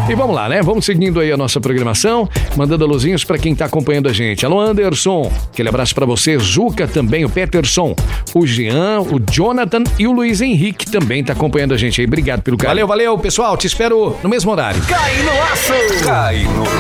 E vamos lá, né? Vamos seguindo aí a nossa programação, mandando alôzinhos pra quem tá acompanhando a gente. Alô, Anderson, aquele abraço pra você, Zuca também, o Peterson, o Jean, o Jonathan e o Luiz Henrique também tá acompanhando a gente aí. Obrigado pelo carinho. Valeu, pessoal, te espero no mesmo horário. Cai no laço! Cai no